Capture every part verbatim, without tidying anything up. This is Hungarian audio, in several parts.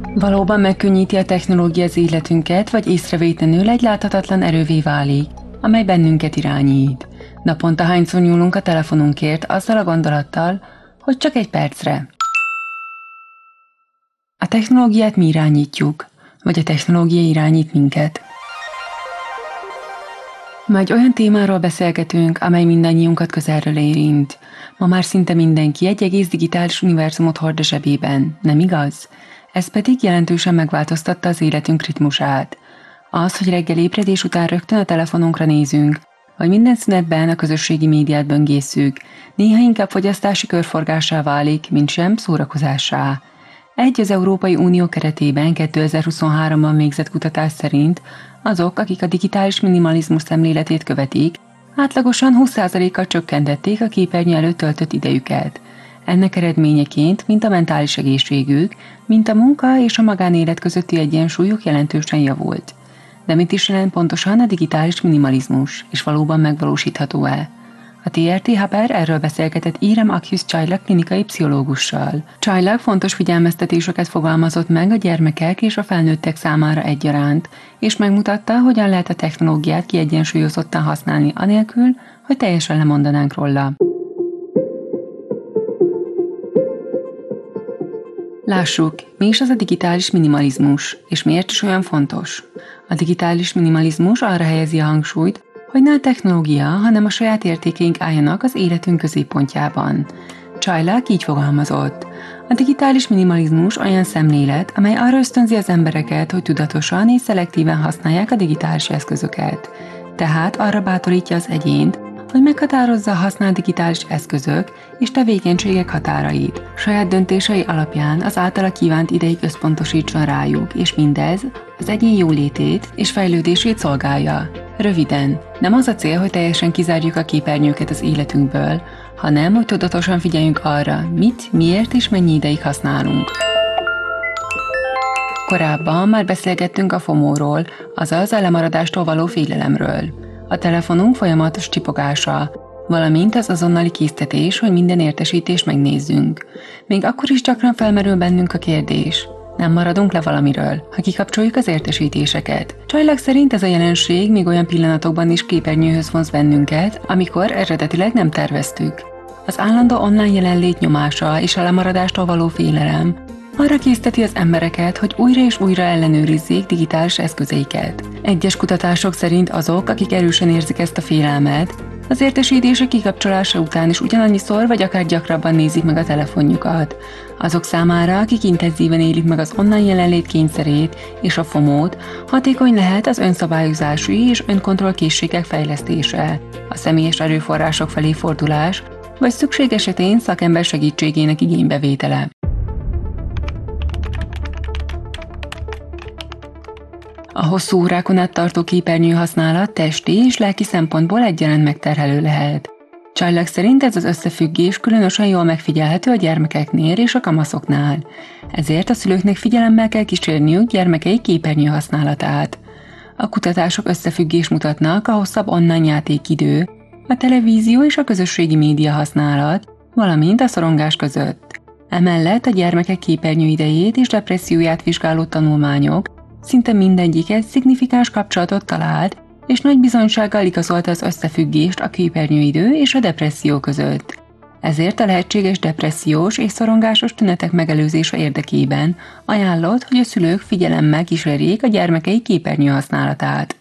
Valóban megkönnyíti a technológia az életünket, vagy észrevétlenül egy láthatatlan erővé válik, amely bennünket irányít. Naponta hányszor nyúlunk a telefonunkért azzal a gondolattal, hogy csak egy percre. A technológiát mi irányítjuk, vagy a technológia irányít minket? Ma egy olyan témáról beszélgetünk, amely mindannyiunkat közelről érint. Ma már szinte mindenki egy egész digitális univerzumot hord a zsebében, nem igaz? Ez pedig jelentősen megváltoztatta az életünk ritmusát. Az, hogy reggel ébredés után rögtön a telefonunkra nézünk, vagy minden szünetben a közösségi médiát böngészünk, néha inkább fogyasztási körforgássá válik, mint sem szórakozássá. Egy az Európai Unió keretében kétezer-huszonháromban végzett kutatás szerint azok, akik a digitális minimalizmus szemléletét követik, átlagosan húsz százalékkal csökkentették a képernyő előtt töltött idejüket. Ennek eredményeként mind a mentális egészségük, mint a munka és a magánélet közötti egyensúlyuk jelentősen javult. De mit is jelent pontosan a digitális minimalizmus, és valóban megvalósítható-e? A té er té Haber erről beszélgetett Irem Akhius Csaillag klinikai pszichológussal. Csaillag fontos figyelmeztetéseket fogalmazott meg a gyermekek és a felnőttek számára egyaránt, és megmutatta, hogyan lehet a technológiát kiegyensúlyozottan használni anélkül, hogy teljesen lemondanánk róla. Lássuk, mi is az a digitális minimalizmus, és miért is olyan fontos. A digitális minimalizmus arra helyezi a hangsúlyt, hogy ne a technológia, hanem a saját értékeink álljanak az életünk középpontjában. Csaillag így fogalmazott. A digitális minimalizmus olyan szemlélet, amely arra ösztönzi az embereket, hogy tudatosan és szelektíven használják a digitális eszközöket. Tehát arra bátorítja az egyént, hogy meghatározza a használt digitális eszközök és tevékenységek határait. Saját döntései alapján az általa kívánt ideig összpontosítson rájuk, és mindez az egyén jólétét és fejlődését szolgálja. Röviden, nem az a cél, hogy teljesen kizárjuk a képernyőket az életünkből, hanem hogy tudatosan figyeljünk arra, mit, miért és mennyi ideig használunk. Korábban már beszélgettünk a fomóról, azaz a lemaradástól való félelemről. A telefonunk folyamatos csipogása, valamint az azonnali késztetés, hogy minden értesítést megnézzünk. Még akkor is gyakran felmerül bennünk a kérdés, nem maradunk le valamiről, ha kikapcsoljuk az értesítéseket. Csaillag szerint ez a jelenség még olyan pillanatokban is képernyőhöz vonz bennünket, amikor eredetileg nem terveztük. Az állandó online jelenlét nyomása és a lemaradástól való félelem arra készteti az embereket, hogy újra és újra ellenőrizzék digitális eszközeiket. Egyes kutatások szerint azok, akik erősen érzik ezt a félelmet, az értesítések kikapcsolása után is ugyanannyiszor vagy akár gyakrabban nézik meg a telefonjukat. Azok számára, akik intenzíven élik meg az online jelenlét kényszerét és a fomót, hatékony lehet az önszabályozású és önkontroll készségek fejlesztése, a személyes erőforrások felé fordulás, vagy szükség esetén szakember segítségének igénybevétele. A hosszú órákon át tartó képernyő használat testi és lelki szempontból egyaránt megterhelő lehet. Csaillag szerint ez az összefüggés különösen jól megfigyelhető a gyermekeknél és a kamaszoknál. Ezért a szülőknek figyelemmel kell kísérniük gyermekei képernyő használatát. A kutatások összefüggés mutatnak a hosszabb online játékidő, a televízió és a közösségi média használat, valamint a szorongás között. Emellett a gyermekek képernyőidejét és depresszióját vizsgáló tanulmányok szinte mindegyiket szignifikáns kapcsolatot talált, és nagy bizonysággal igazolta az összefüggést a képernyőidő és a depresszió között. Ezért a lehetséges depressziós és szorongásos tünetek megelőzése érdekében ajánlott, hogy a szülők figyelemmel kísérjék a gyermekei képernyő használatát.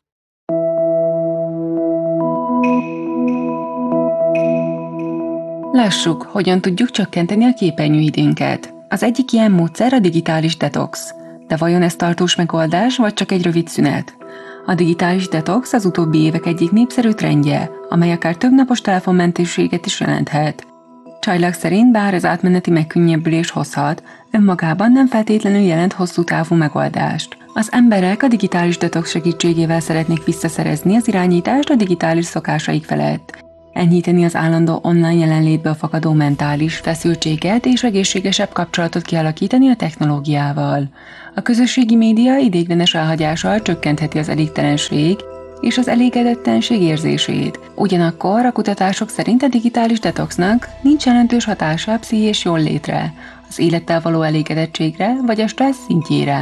Lássuk, hogyan tudjuk csökkenteni a képernyőidőnket. Az egyik ilyen módszer a digitális detox. De vajon ez tartós megoldás, vagy csak egy rövid szünet? A digitális detox az utóbbi évek egyik népszerű trendje, amely akár többnapos telefonmentességet is jelenthet. Csaillag szerint bár az átmeneti megkönnyebbülés hozhat, önmagában nem feltétlenül jelent hosszú távú megoldást. Az emberek a digitális detox segítségével szeretnék visszaszerezni az irányítást a digitális szokásaik felett, enyhíteni az állandó online jelenlétből fakadó mentális feszültséget és egészségesebb kapcsolatot kialakítani a technológiával. A közösségi média ideiglenes elhagyással csökkentheti az elégtelenség és az elégedettenség érzését. Ugyanakkor a kutatások szerint a digitális detoxnak nincs jelentős hatása a pszichés jóllétre, az élettel való elégedettségre vagy a stressz szintjére.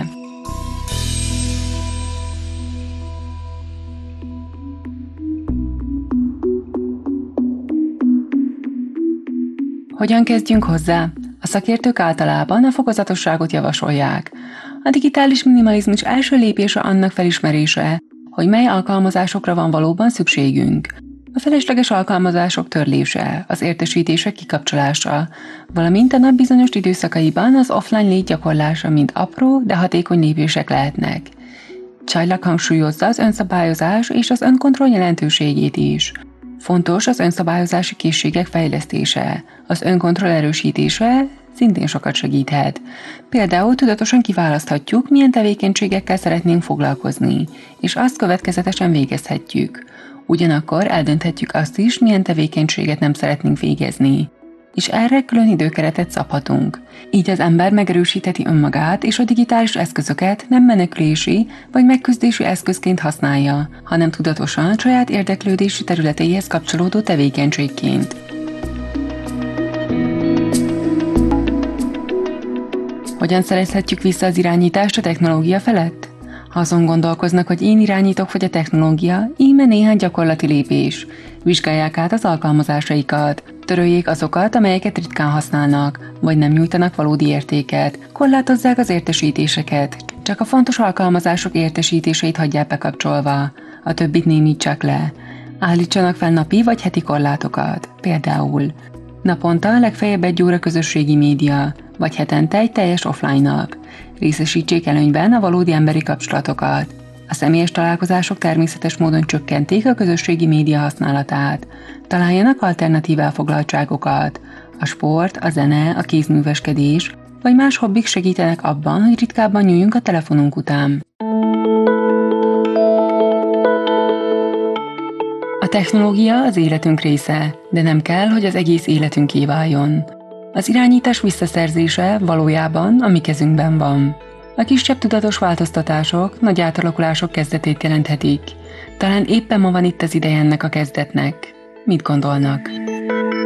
Hogyan kezdjünk hozzá? A szakértők általában a fokozatosságot javasolják. A digitális minimalizmus első lépése annak felismerése, hogy mely alkalmazásokra van valóban szükségünk. A felesleges alkalmazások törlése, az értesítések kikapcsolása, valamint a nap bizonyos időszakaiban az offline lét gyakorlása mind apró, de hatékony lépések lehetnek. Csillag hangsúlyozza az önszabályozás és az önkontroll jelentőségét is. Fontos az önszabályozási készségek fejlesztése, az önkontroll erősítése szintén sokat segíthet. Például tudatosan kiválaszthatjuk, milyen tevékenységekkel szeretnénk foglalkozni, és azt következetesen végezhetjük. Ugyanakkor eldönthetjük azt is, milyen tevékenységet nem szeretnénk végezni, és erre külön időkeretet szabhatunk. Így az ember megerősítheti önmagát, és a digitális eszközöket nem menekülési vagy megküzdési eszközként használja, hanem tudatosan saját érdeklődési területeihez kapcsolódó tevékenységként. Hogyan szerezhetjük vissza az irányítást a technológia felett? Ha azon gondolkoznak, hogy én irányítok vagy a technológia, íme néhány gyakorlati lépés. Vizsgálják át az alkalmazásaikat, töröljék azokat, amelyeket ritkán használnak, vagy nem nyújtanak valódi értéket, korlátozzák az értesítéseket, csak a fontos alkalmazások értesítéseit hagyják bekapcsolva, a többit némítsák le. Állítsanak fel napi vagy heti korlátokat, például naponta legfeljebb egy óra közösségi média, vagy hetente egy teljes offline-nap. Részesítsék előnyben a valódi emberi kapcsolatokat. A személyes találkozások természetes módon csökkentik a közösségi média használatát. Találjanak alternatív elfoglaltságokat. A sport, a zene, a kézműveskedés, vagy más hobbik segítenek abban, hogy ritkábban nyúljunk a telefonunk után. A technológia az életünk része, de nem kell, hogy az egész életünké váljon. Az irányítás visszaszerzése valójában a mi kezünkben van. A kisebb tudatos változtatások nagy átalakulások kezdetét jelenthetik. Talán éppen ma van itt az ideje ennek a kezdetnek. Mit gondolnak?